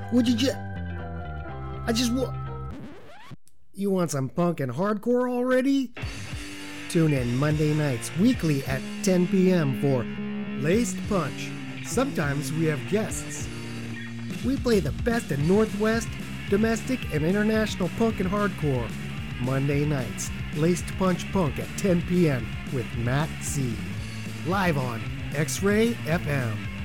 Would you just... I just want... You want some punk and hardcore already? Tune in Monday nights, weekly at 10 p.m. for Laced Punch. Sometimes we have guests. We play the best in Northwest, domestic, and international punk and hardcore. Monday nights, Laced Punch Punk at 10 p.m. with Matt C. Live on X-Ray FM.